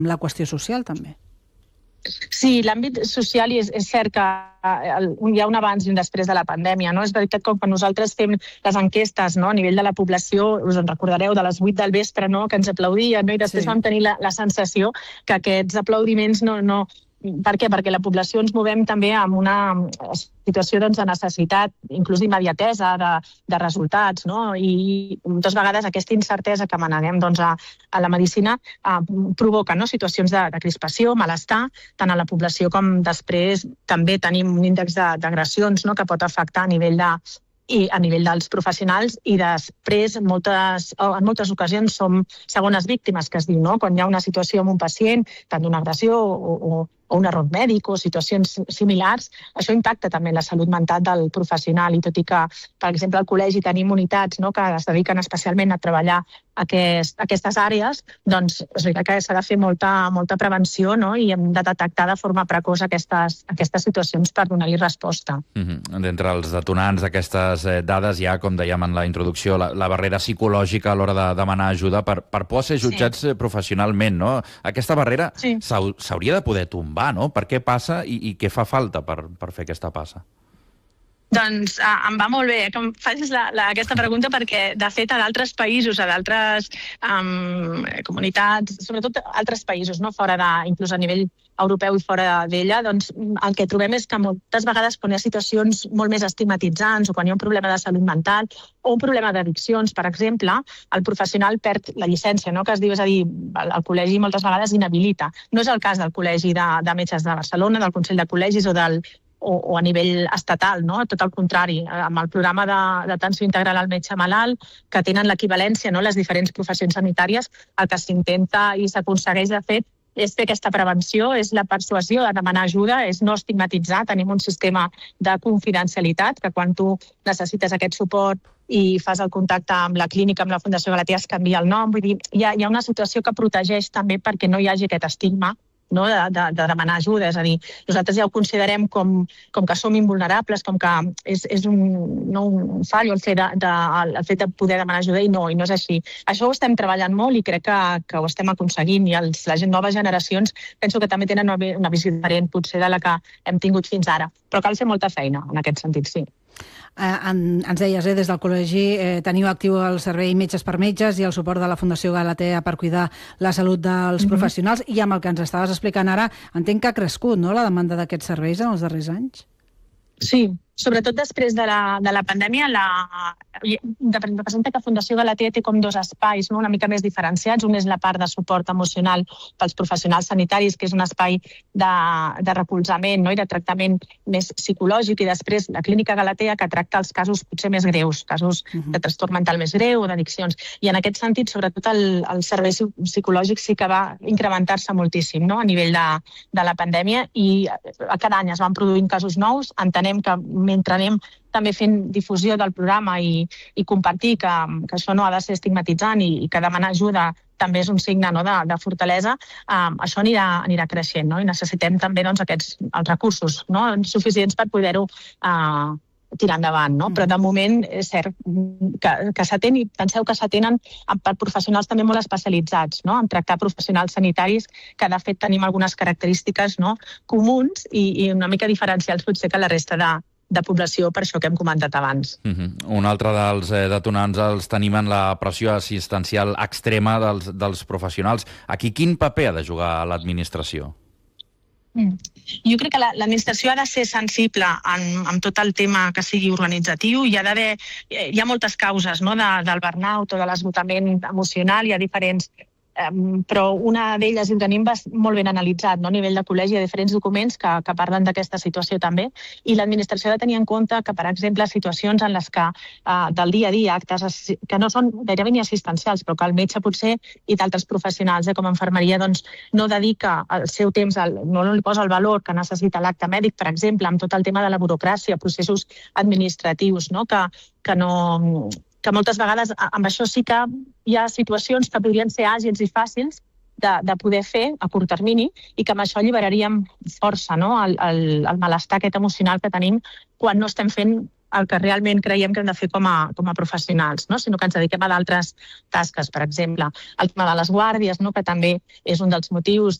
la qüestió social, també. Sí, l'àmbit social, i és cert que hi ha un abans i un després de la pandèmia, no? És veritat que quan nosaltres fem les enquestes, no, a nivell de la població, us en recordareu, de les 8 del vespre, no, que ens aplaudien, no? I després vam tenir la sensació que aquests aplaudiments no. Per què? Perquè la població ens movem també amb una situació de necessitat, inclús d'immediatesa, de resultats, no? I moltes vegades aquesta incertesa que maneguem a la medicina provoca situacions de crispació, malestar, tant a la població com després també tenim un índex d'agressions que pot afectar a nivell dels professionals, i després en moltes ocasions som segones víctimes, que es diu, no? Quan hi ha una situació amb un pacient, tant d'una agressió o un error mèdic o situacions similars, això impacta també la salut mental del professional, i tot i que, per exemple, al col·legi tenim unitats que es dediquen especialment a treballar aquestes àrees, doncs és veritat que s'ha de fer molta prevenció, i hem de detectar de forma precoç aquestes situacions per donar-hi resposta. D'entre els detonants d'aquestes dades hi ha, com dèiem en la introducció, la barrera psicològica a l'hora de demanar ajuda per por a ser jutjats professionalment, no? Aquesta barrera s'hauria de poder tombar, no? Per què passa i què fa falta per fer aquesta passa? Doncs em va molt bé que em facis aquesta pregunta, perquè, de fet, a d'altres països, a d'altres comunitats, sobretot altres països, fora inclús a nivell europeu i fora d'ella, doncs el que trobem és que moltes vegades quan hi ha situacions molt més estigmatitzants o quan hi ha un problema de salut mental o un problema d'addiccions, per exemple, el professional perd la llicència, que es diu, és a dir, el col·legi moltes vegades inhabilita. No és el cas del Col·legi de Metges de Barcelona, del Consell de Col·legis o a nivell estatal, no? Tot el contrari, amb el programa d'atenció integral al metge malalt, que tenen l'equivalència, les diferents professions sanitàries, el que s'intenta i s'aconsegueix, de fet, és fer aquesta prevenció, és la persuasió de demanar ajuda, és no estigmatitzar. Tenim un sistema de confidencialitat, que quan tu necessites aquest suport i fas el contacte amb la clínica, amb la Fundació Galatea, es canvia el nom. Vull dir, hi ha una situació que protegeix també perquè no hi hagi aquest estigma de demanar ajuda. És a dir, nosaltres ja ho considerem com que som invulnerables, com que és un fallo el fet de poder demanar ajuda, i no és així. Això ho estem treballant molt i crec que ho estem aconseguint, i les noves generacions penso que també tenen una visió diferent potser de la que hem tingut fins ara, però cal fer molta feina en aquest sentit, sí. Ens deies, des del col·legi teniu actiu el servei Metges per Metges i el suport de la Fundació Galatea per cuidar la salut dels professionals, i amb el que ens estaves explicant ara entenc que ha crescut, no?, la demanda d'aquests serveis en els darrers anys? Sí, sobretot després de la pandèmia, representa que Fundació Galatea té com dos espais una mica més diferenciats. Un és la part de suport emocional pels professionals sanitaris, que és un espai de recolzament i de tractament més psicològic, i després la Clínica Galatea, que tracta els casos potser més greus, casos de trastorn mental més greu o d'addiccions. I en aquest sentit, sobretot el servei psicològic sí que va incrementar-se moltíssim a nivell de la pandèmia, i cada any es van produint casos nous. Entenem que mentre anem també fent difusió del programa i compartir que això no ha de ser estigmatitzant i que demanar ajuda també és un signe de fortalesa, això anirà creixent, i necessitem també aquests recursos suficients per poder-ho tirar endavant, però de moment és cert que s'atén, i penseu que s'atenen per professionals també molt especialitzats, en tractar professionals sanitaris, que de fet tenim algunes característiques comuns i una mica diferencials potser que la resta de població, per això que hem comentat abans. Un altre dels detonants els tenim en la pressió assistencial extrema dels professionals. Aquí quin paper ha de jugar l'administració? Jo crec que l'administració ha de ser sensible amb tot el tema que sigui organitzatiu. Hi ha moltes causes del burnout o de l'esgotament emocional, hi ha diferents, però una d'elles, i ho tenim molt ben analitzat a nivell de col·legi, hi ha diferents documents que parlen d'aquesta situació també, i l'administració ha de tenir en compte que, per exemple, situacions en les que del dia a dia, actes que no són gairebé ni assistencials, però que el metge potser i d'altres professionals com a infermeria no dedica el seu temps, no li posa el valor que necessita l'acte mèdic, per exemple, amb tot el tema de la burocràcia, processos administratius, que moltes vegades amb això sí que hi ha situacions que podrien ser àgils i fàcils de poder fer a curt termini, i que amb això alliberaríem força el malestar aquest emocional que tenim quan no estem fent el que realment creiem que hem de fer com a professionals, no? Sinó que ens dediquem a d'altres tasques, per exemple, el tema de les guàrdies, no? Que també és un dels motius